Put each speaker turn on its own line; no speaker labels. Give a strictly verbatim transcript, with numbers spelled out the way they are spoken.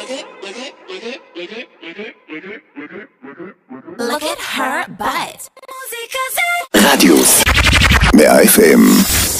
Look at her butt.
רדיוס מאה אף אם